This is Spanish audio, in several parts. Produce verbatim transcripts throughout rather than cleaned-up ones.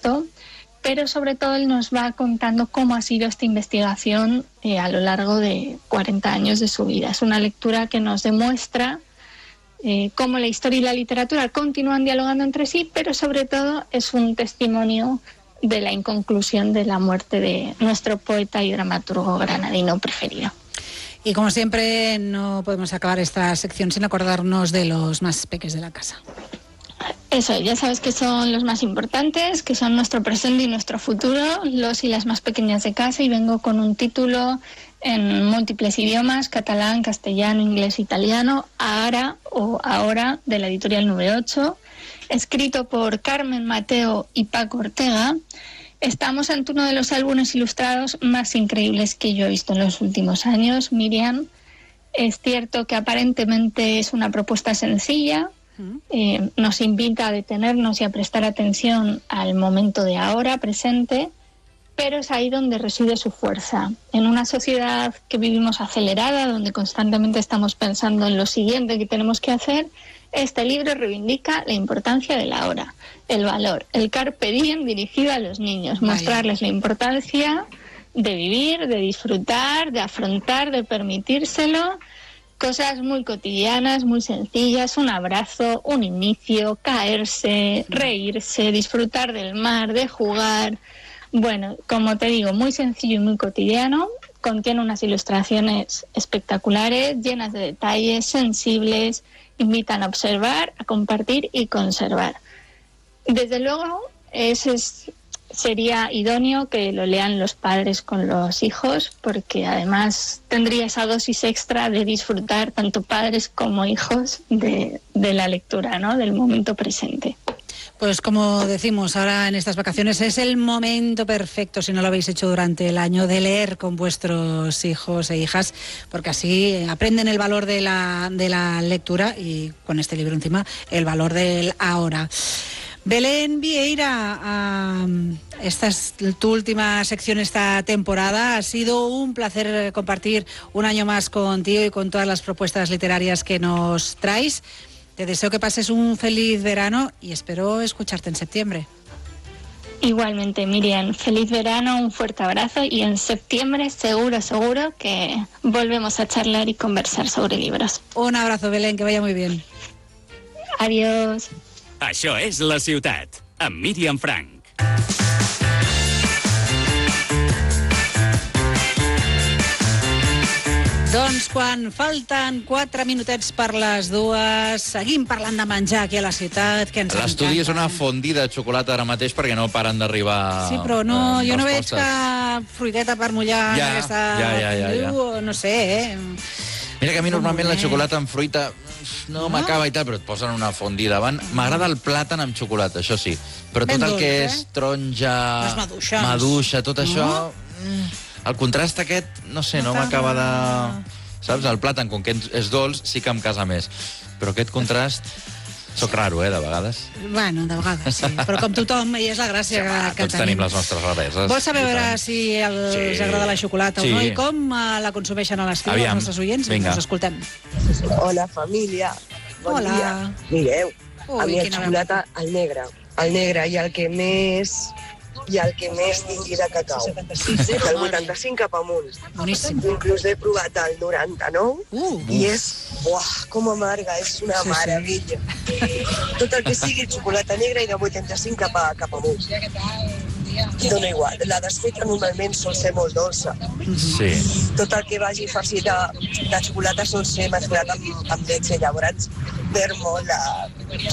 supuesto, pero sobre todo él nos va contando cómo ha sido esta investigación eh, a lo largo de cuarenta años de su vida. Es una lectura que nos demuestra eh, cómo la historia y la literatura continúan dialogando entre sí, pero sobre todo es un testimonio de la inconclusión de la muerte de nuestro poeta y dramaturgo granadino preferido. Y como siempre, no podemos acabar esta sección sin acordarnos de los más peques de la casa. Eso, ya sabes que son los más importantes, que son nuestro presente y nuestro futuro, los y las más pequeñas de casa, y vengo con un título en múltiples idiomas: catalán, castellano, inglés, italiano, Ahora o Ahora, de la editorial Nube ocho, escrito por Carmen Mateo y Paco Ortega. Estamos ante uno de los álbumes ilustrados más increíbles que yo he visto en los últimos años, Miriam. Es cierto que aparentemente es una propuesta sencilla, eh, nos invita a detenernos y a prestar atención al momento de ahora, presente, pero es ahí donde reside su fuerza. En una sociedad que vivimos acelerada, donde constantemente estamos pensando en lo siguiente que tenemos que hacer, este libro reivindica la importancia del ahora, el valor, el carpe diem dirigido a los niños, Vaya. mostrarles la importancia de vivir, de disfrutar, de afrontar, de permitírselo, cosas muy cotidianas, muy sencillas: un abrazo, un inicio, caerse, reírse, disfrutar del mar, de jugar. Bueno, como te digo, muy sencillo y muy cotidiano. Contiene unas ilustraciones espectaculares, llenas de detalles, sensibles, invitan a observar, a compartir y conservar. Desde luego, ese es, sería idóneo que lo lean los padres con los hijos, porque además tendría esa dosis extra de disfrutar tanto padres como hijos de, de la lectura, ¿no?, del momento presente. Pues como decimos, ahora en estas vacaciones es el momento perfecto, si no lo habéis hecho durante el año, de leer con vuestros hijos e hijas, porque así aprenden el valor de la, de la lectura, y con este libro encima el valor del ahora. Belén Vieira, uh, esta es tu última sección esta temporada. Ha sido un placer compartir un año más contigo y con todas las propuestas literarias que nos traes. Te deseo que pases un feliz verano y espero escucharte en septiembre. Igualmente, Miriam, feliz verano, un fuerte abrazo, y en septiembre seguro, seguro que volvemos a charlar y conversar sobre libros. Un abrazo, Belén, que vaya muy bien. Adiós. Això és La Ciutat, amb Míriam Frank. Doncs quan falten quatre minutets per les dues, seguim parlant de menjar aquí a la ciutat. Que ens L'estudi és una fondida de xocolata ara mateix perquè no paren d'arribar. Sí, però no, eh, jo no veig respostes. cap fruiteta per mullar Ja, aquesta... ja, ja, ja, ja. No sé, eh? Mira que a mi normalment la xocolata amb fruita no, no? m'acaba i tal, però et posen una fondida davant. M'agrada el plàtan amb xocolata, això sí. Però Ben tot el dolç, que eh? és taronja, Les maduixes. maduixa, tot No? això... mm, El contrast aquest, no sé, no, No m'acaba de... t'agrada. Saps? El plàtan, com que és dolç, sí que em casa més. Però aquest contrast... Soc raro, eh, de vegades. Bueno, de vegades, sí. Però com tothom, i és la gràcia Sí, que, va, que tots tenim les nostres rareses. Vols saber I veure tant. si els Sí. agrada la xocolata Sí. o no i com uh, la consumeixen a l'estiu els Aviam. nostres oients? Vinga. Us escoltem. Hola, família. Bon Hola. dia. Mireu, Ui, a mi el quina xocolata, el negre. El negre i el que més... i el que més tingui de cacau. Del vuitanta-cinc cap amunt. Boníssim. Inclús he provat el noranta-nou Uh, i és, uah, com amarga, és una Sí, sí. meravella. Tot el que sigui xocolata negra i de vuitanta-cinc cap, a, cap amunt. Dóna igual. La desfeta normalment sol ser molt dolça. Sí. Tot el que vagi farcit de, de xocolata sol ser mesclat amb, amb leche. Llavors perd molt la,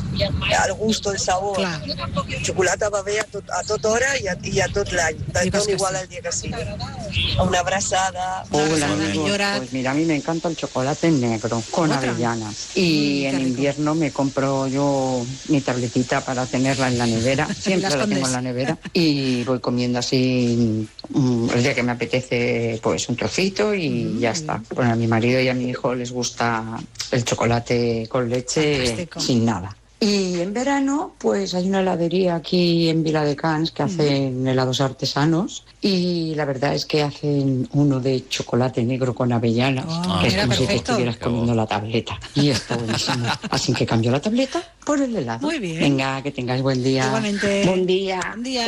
el gust, el sabor. Clar. Xocolata va bé a tot, a tot hora i a, i a tot l'any. I pas Dona que igual sí. el dia que sigui. Una abraçada. Hola Hola, amigos, señora. pues mira, a mí me encanta el chocolate negro con ¿Otra? avellanas Mm, y qué en rico. invierno me compro yo mi tabletita para tenerla en la nevera, siempre La la tengo escondes. en la nevera y voy comiendo así mm, el día que me apetece pues un trocito y Mm, ya muy está. Bueno, a mi marido y a mi hijo les gusta el chocolate con leche Fantástico. sin nada. Y en verano, pues hay una heladería aquí en Viladecans que hacen helados artesanos y la verdad es que hacen uno de chocolate negro con avellanas, Oh, que es mira, como si te perfecto. estuvieras comiendo la tableta. Y está buenísimo. Así que cambio la tableta por el helado. Muy bien. Venga, que tengáis buen día. Igualmente. Buen día. Buen día.